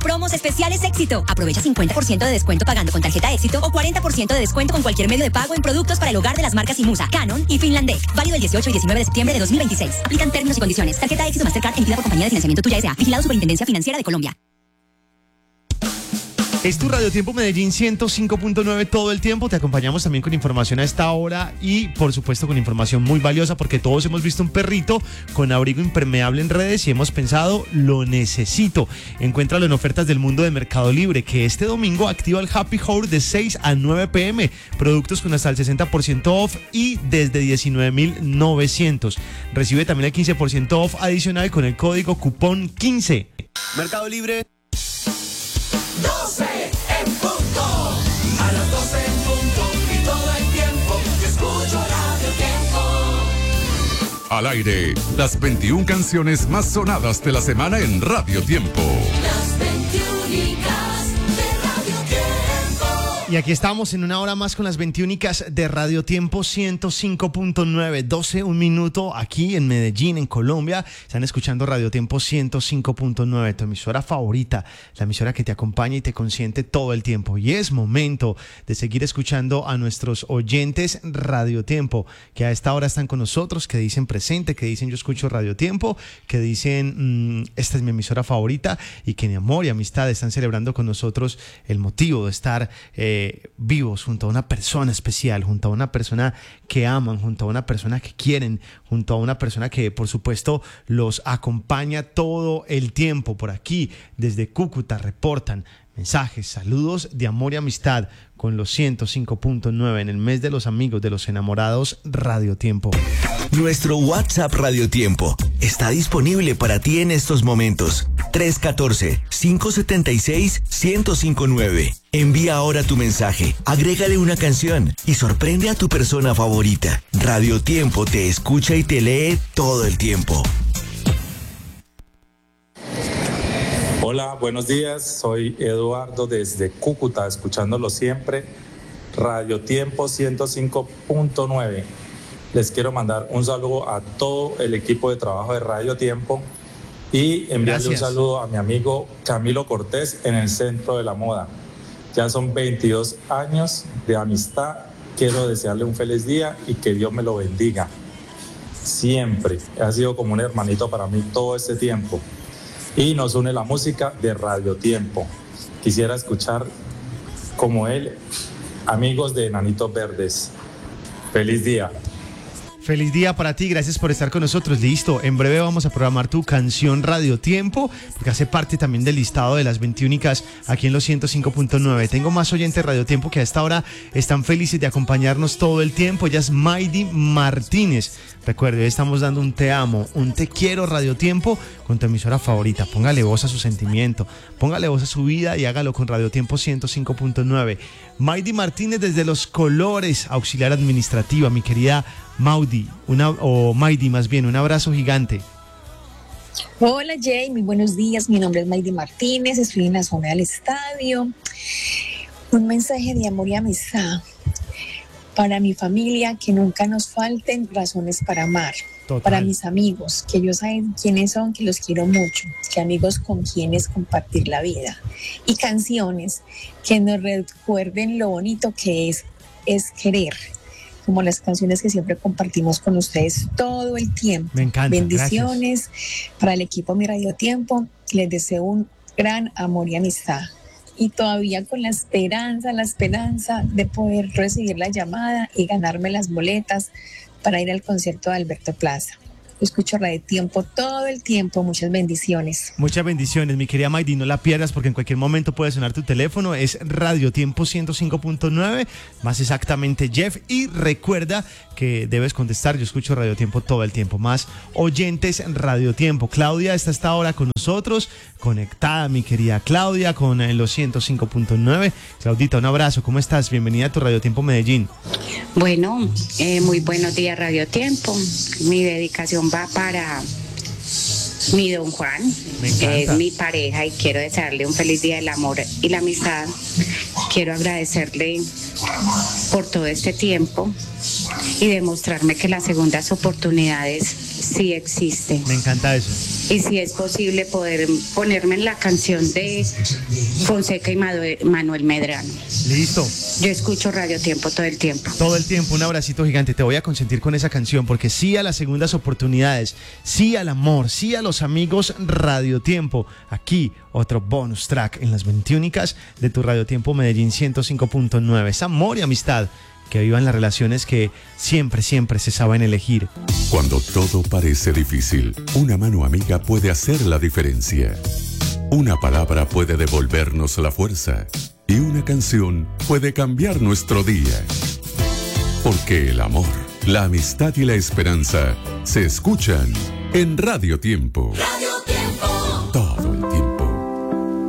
Promos especiales Éxito. Aprovecha 50% de descuento pagando con tarjeta Éxito o 40% de descuento con cualquier medio de pago en productos para el hogar de las marcas Imusa, Canon y Finlandec. Válido el 18 y 19 de septiembre de 2026. Aplican términos y condiciones. Tarjeta Éxito Mastercard emitida por Compañía de Financiamiento Tuya S.A. Vigilado Superintendencia Financiera de Colombia. Es tu Radio Tiempo Medellín 105.9 todo el tiempo. Te acompañamos también con información a esta hora y por supuesto con información muy valiosa porque todos hemos visto un perrito con abrigo impermeable en redes y hemos pensado, lo necesito. Encuéntralo en ofertas del mundo de Mercado Libre, que este domingo activa el Happy Hour de 6 a 9 p.m. Productos con hasta el 60% off y desde 19,900. Recibe también el 15% off adicional con el código cupón 15. Mercado Libre. 12 en punto, a las 12 en punto y todo el tiempo yo escucho Radio Tiempo. Al aire, las 21 canciones más sonadas de la semana en Radio Tiempo. Las 21 de Radio Tiempo. Y aquí estamos en una hora más con las 21 de Radio Tiempo 105.9, 12, un minuto aquí en Medellín, en Colombia. Están escuchando Radio Tiempo 105.9, tu emisora favorita, la emisora que te acompaña y te consiente todo el tiempo. Y es momento de seguir escuchando a nuestros oyentes Radio Tiempo, que a esta hora están con nosotros, que dicen presente, que dicen yo escucho Radio Tiempo, que dicen esta es mi emisora favorita y que en amor y amistad están celebrando con nosotros el motivo de estar vivos junto a una persona especial, junto a una persona que aman, junto a una persona que quieren, junto a una persona que por supuesto los acompaña todo el tiempo. Por aquí desde Cúcuta reportan mensajes, saludos de amor y amistad con los 105.9 en el mes de los amigos, de los enamorados, Radio Tiempo. Nuestro WhatsApp Radio Tiempo está disponible para ti en estos momentos. 314-576-1059. Envía ahora tu mensaje, agrégale una canción y sorprende a tu persona favorita. Radio Tiempo te escucha y te lee todo el tiempo. Hola, buenos días. Soy Eduardo desde Cúcuta, escuchándolo siempre. Radio Tiempo 105.9. Les quiero mandar un saludo a todo el equipo de trabajo de Radio Tiempo y enviarle un saludo a mi amigo Camilo Cortés en el Centro de la Moda. Ya son 22 años de amistad. Quiero desearle un feliz día y que Dios me lo bendiga. Siempre. Ha sido como un hermanito para mí todo este tiempo. Y nos une la música de Radio Tiempo. Quisiera escuchar como él, Amigos de Enanitos Verdes. Feliz día. Feliz día para ti, gracias por estar con nosotros. Listo, en breve vamos a programar tu canción Radio Tiempo, porque hace parte también del listado de las 21 aquí en los 105.9. Tengo más oyentes Radio Tiempo que a esta hora están felices de acompañarnos todo el tiempo. Ella es Maydi Martínez. Recuerde, hoy estamos dando un te amo, un te quiero Radio Tiempo con tu emisora favorita. Póngale voz a su sentimiento, póngale voz a su vida y hágalo con Radio Tiempo 105.9. Maydi Martínez desde Los Colores, auxiliar administrativa, mi querida Maydi, más bien, un abrazo gigante. Hola Jay, muy buenos días, mi nombre es Maydi Martínez, estoy en la zona del estadio. Un mensaje de amor y amistad para mi familia, que nunca nos falten razones para amar. Total. Para mis amigos, que ellos saben quiénes son, que los quiero mucho, que amigos con quienes compartir la vida. Y canciones que nos recuerden lo bonito que es querer, como las canciones que siempre compartimos con ustedes todo el tiempo. Me encanta. Bendiciones. Gracias. Para el equipo Mi Radio Tiempo, les deseo un gran amor y amistad. Y todavía con la esperanza de poder recibir la llamada y ganarme las boletas para ir al concierto de Alberto Plaza. Escucho Radio Tiempo todo el tiempo. Muchas bendiciones. Muchas bendiciones, mi querida Maydi. No la pierdas porque en cualquier momento puede sonar tu teléfono. Es Radio Tiempo 105.9, más exactamente Jeff. Y recuerda que debes contestar. Yo escucho Radio Tiempo todo el tiempo. Más oyentes Radio Tiempo. Claudia está hasta ahora con nosotros, conectada, mi querida Claudia, con los 105.9. Claudita, un abrazo. ¿Cómo estás? Bienvenida a tu Radio Tiempo Medellín. Bueno, muy buenos días Radio Tiempo. Mi dedicación va para mi don Juan, es mi pareja y quiero desearle un feliz día del amor y la amistad. Quiero agradecerle por todo este tiempo y demostrarme que las segundas oportunidades sí existe. Me encanta eso. Y si es posible poder ponerme en la canción de Fonseca y Manuel Medrano. Listo. Yo escucho Radio Tiempo todo el tiempo. Todo el tiempo, un abracito gigante. Te voy a consentir con esa canción porque sí a las segundas oportunidades, sí al amor, sí a los amigos Radio Tiempo. Aquí otro bonus track en las 21 de tu Radio Tiempo Medellín 105.9. Es amor y amistad. Que vivan las relaciones que siempre, siempre se saben elegir. Cuando todo parece difícil, una mano amiga puede hacer la diferencia. Una palabra puede devolvernos la fuerza y una canción puede cambiar nuestro día. Porque el amor, la amistad y la esperanza se escuchan en Radio Tiempo. Radio Tiempo.